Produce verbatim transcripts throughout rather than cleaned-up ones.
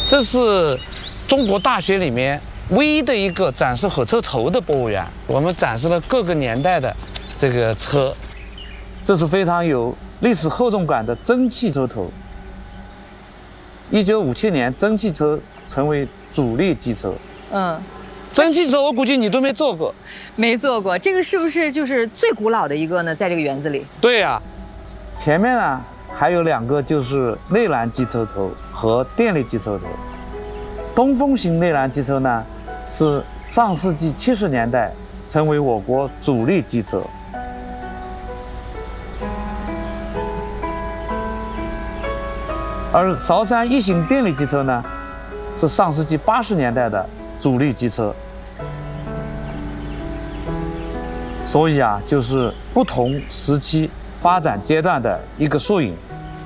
这是中国大学里面唯一的一个展示火车头的博物园。我们展示了各个年代的这个车，这是非常有历史厚重感的蒸汽车头。一九五七年，蒸汽车成为主力机车。嗯，蒸汽车我估计你都没坐过。 没坐过，这个是不是就是最古老的一个呢？在这个园子里。 对呀、啊，前面呢还有两个，就是内燃机车头和电力机车头。东风型内燃机车呢，是上世纪七十年代成为我国主力机车。而韶山一型电力机车呢，是上世纪八十年代的主力机车。所以啊，就是不同时期发展阶段的一个缩影。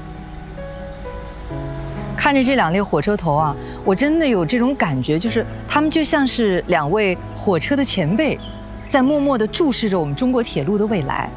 看着这两列火车头啊，我真的有这种感觉，就是他们就像是两位火车的前辈，在默默地注视着我们中国铁路的未来。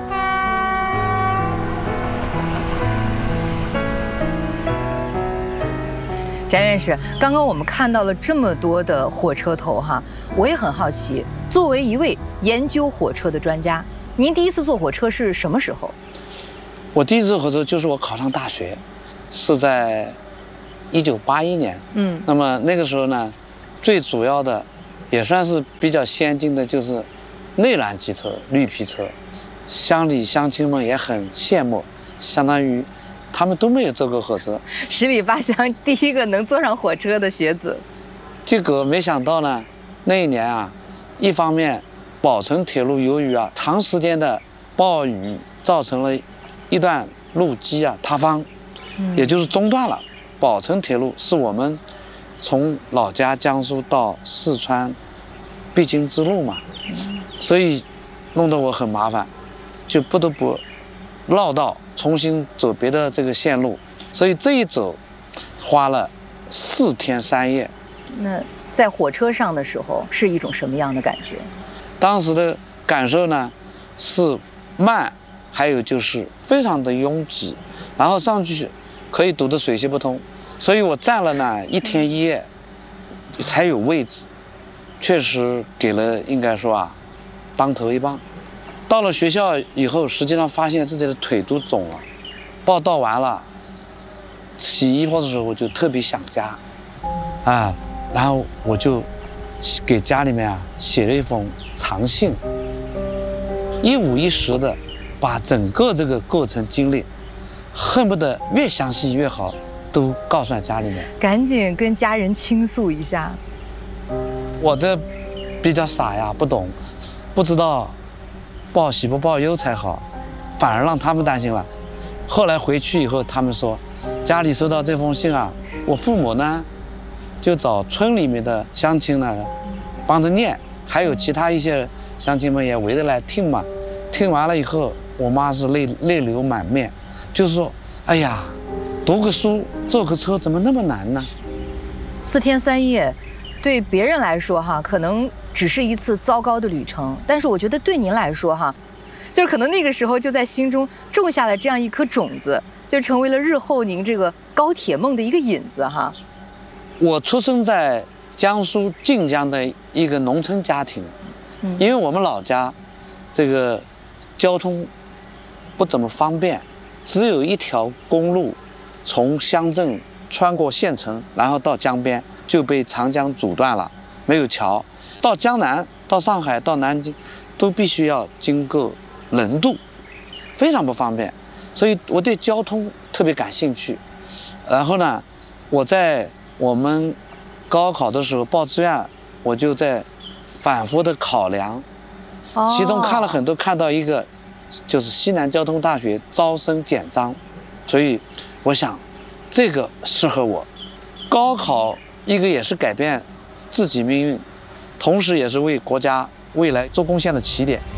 翟院士，刚刚我们看到了这么多的火车头哈，我也很好奇，作为一位研究火车的专家，您第一次坐火车是什么时候？ 我第一次坐火车就是我考上大学，是在一九八一年。嗯，那么那个时候呢，最主要的，也算是比较先进的，就是内燃机车、绿皮车，乡里乡亲们也很羡慕，相当于他们都没有坐过火车。 十里八乡第一个能坐上火车的学子。 结果没想到呢，那一年啊，一方面宝成铁路由于啊长时间的暴雨，造成了一段路基啊塌方，嗯、也就是中断了。宝成铁路是我们从老家江苏到四川必经之路嘛，嗯、所以弄得我很麻烦，就不得不绕道重新走别的这个线路，所以这一走花了四天三夜。 那在火车上的时候是一种什么样的感觉？ 当时的感受呢是慢，还有就是非常的拥挤，然后上去可以堵得水泄不通，所以我站了呢一天一夜才有位置，确实给了应该说啊当头一棒。到了学校以后，实际上发现自己的腿都肿了。报到完了，洗衣服的时候我就特别想家，啊，然后我就给家里面啊写了一封长信，一五一十的把整个这个过程经历，恨不得越详细越好，都告诉家里面。 赶紧跟家人倾诉一下。 我这比较傻呀，不懂，不知道报喜不报忧才好，反而让他们担心了。后来回去以后，他们说家里收到这封信啊，我父母呢就找村里面的乡亲呢帮着念，还有其他一些乡亲们也围着来听嘛。听完了以后，我妈是泪泪流满面，就说：“哎呀，读个书坐个车怎么那么难呢？” 四天三夜，对别人来说哈，可能只是一次糟糕的旅程，但是我觉得对您来说哈，就是可能那个时候就在心中种下了这样一颗种子，就成为了日后您这个高铁梦的一个引子哈。 我出生在江苏晋江的一个农村家庭，嗯、因为我们老家这个交通不怎么方便，只有一条公路从乡镇穿过县城，然后到江边就被长江阻断了，没有桥。到江南、到上海、到南京，都必须要经过轮渡，非常不方便。所以我对交通特别感兴趣。然后呢，我在我们高考的时候报志愿，我就在反复的考量，其中看了很多，看到一个就是西南交通大学招生简章，所以我想这个适合我。高考一个也是改变自己命运，同时也是为国家未来做贡献的起点。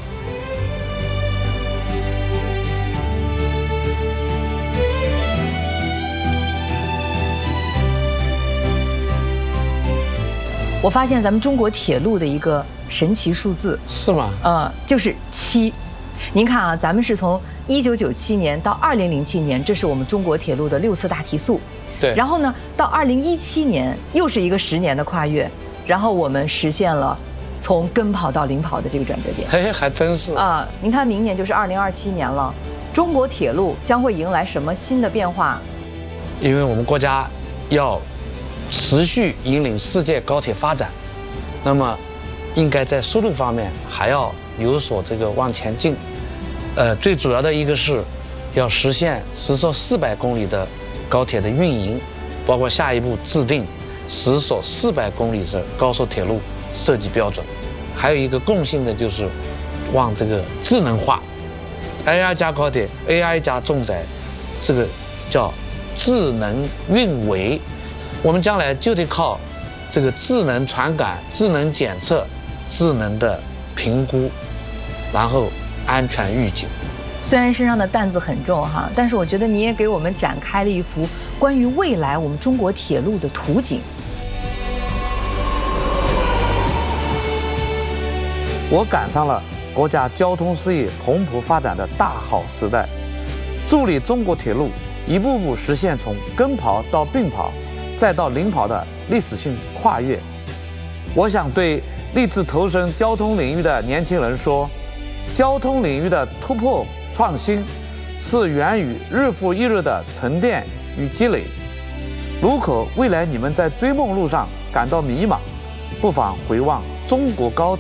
我发现咱们中国铁路的一个神奇数字是吗？ 呃，就是七。您看啊，咱们是从一九九七年到二零零七年，这是我们中国铁路的六次大提速。 对。 然后呢，到二零一七年又是一个十年的跨越，然后我们实现了从跟跑到领跑的这个转折点。 嘿，还真是啊！您看，明年就是二零二七年了，中国铁路将会迎来什么新的变化？ 因为我们国家要持续引领世界高铁发展，那么应该在速度方面还要有所这个往前进。呃，最主要的一个是要实现时速四百公里的高铁的运营，包括下一步制定时速四百公里的高速铁路设计标准。还有一个共性的就是往这个智能化 ，A I 加高铁 ，A I 加重载，这个叫智能运维。我们将来就得靠这个智能传感、智能检测、智能的评估，然后安全预警。 虽然身上的担子很重哈，但是我觉得你也给我们展开了一幅关于未来我们中国铁路的图景。 我赶上了国家交通事业蓬勃发展的大好时代，助力中国铁路一步步实现从跟跑到并跑，再到领跑的历史性跨越。我想对立志投身交通领域的年轻人说，交通领域的突破创新是源于日复一日的沉淀与积累。如可未来你们在追梦路上感到迷茫，不妨回望中国高